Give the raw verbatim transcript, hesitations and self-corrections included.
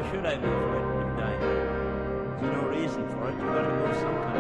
should I be frightened of dying? There's no reason for it. You've got to go some kind.